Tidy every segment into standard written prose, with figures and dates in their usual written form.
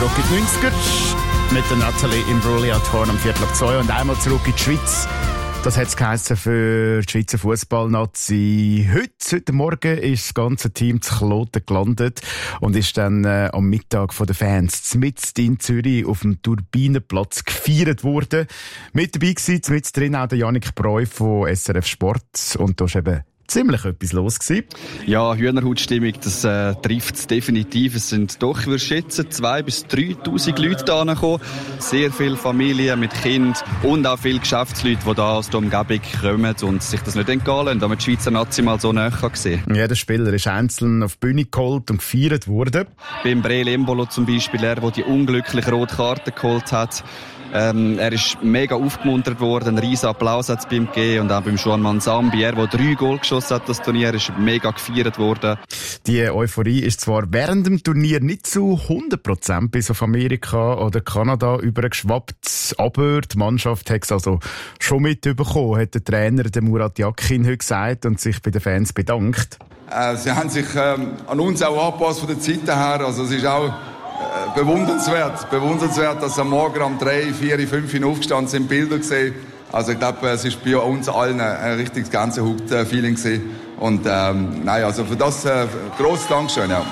zurück in die 90er mit der Nathalie Imbruglia Horn am 1:45 und einmal zurück in die Schweiz. Das hat es geheissen für die Schweizer Fußballnazi. Heute Morgen ist das ganze Team zu Kloten gelandet und ist dann am Mittag von den Fans mitten in Zürich auf dem Turbinenplatz gefeiert worden. Mit dabei war mit drin auch der Yannick Breu von SRF Sport und da ist eben ziemlich etwas los gewesen. Ja, Hühnerhautstimmung, das trifft es definitiv. Es sind doch, ich würde schätzen, 2.000 bis 3.000 Leute da gekommen. Sehr viele Familien mit Kind und auch viele Geschäftsleute, die da aus der Umgebung kommen und sich das nicht entgehen lassen, damit die Schweizer Nazi mal so näher sehen kann. Jeder Spieler ist einzeln auf die Bühne geholt und gefeiert worden. Beim Breel Embolo zum Beispiel, der die unglückliche rote Karte geholt hat. Er ist mega aufgemuntert worden, einen riesen Applaus hat es bei ihm gegeben und auch beim Juan Manzambi, der 3 Goal geschossen hat, das Turnier ist mega gefeiert worden. Die Euphorie ist zwar während dem Turnier nicht zu 100% bis auf Amerika oder Kanada übergeschwappt, aber die Mannschaft hat es also schon mitbekommen, hat der Trainer der Murat Yakin heute gesagt und sich bei den Fans bedankt. Sie haben sich an uns auch angepasst von der Zeit her, also es ist auch bewundernswert, dass am Morgen um 3, 4, 5 aufgestanden sind, Bilder gesehen. Also ich glaube, es ist bei uns allen ein richtiges Gänsehaut-Feeling gewesen. Und also für das grosses Dankeschön. Ja.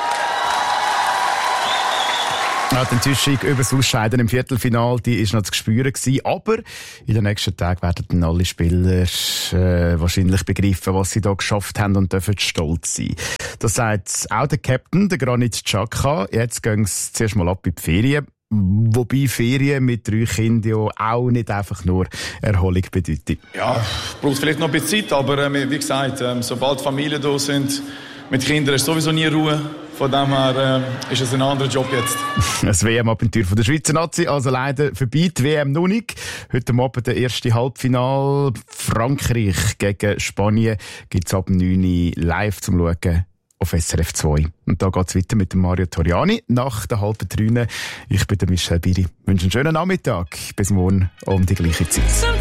Ja, die Enttäuschung über das Ausscheiden im Viertelfinale, die ist noch zu spüren gewesen. Aber in den nächsten Tagen werden dann alle Spieler wahrscheinlich begreifen, was sie da geschafft haben und dürfen stolz sein. Das sagt auch der Captain, der Granit Xhaka. Jetzt gehen sie zuerst mal ab in die Ferien. Wobei Ferien mit 3 Kindern ja auch nicht einfach nur Erholung bedeuten. Ja, braucht vielleicht noch ein bisschen Zeit, aber wie gesagt, sobald Familien da sind, mit Kindern ist sowieso nie Ruhe. Von dem her ist es ein anderer Job jetzt. Das WM-Abenteuer von der Schweizer Nazi, also leider vorbei, die WM noch nicht. Heute Abend der erste Halbfinal. Frankreich gegen Spanien gibt es ab 9 Uhr live zum Schauen auf SRF 2. Und da geht es weiter mit dem Mario Toriani nach der 2:30. Ich bin der Michel Biri. Ich wünsche einen schönen Nachmittag. Bis morgen um die gleiche Zeit.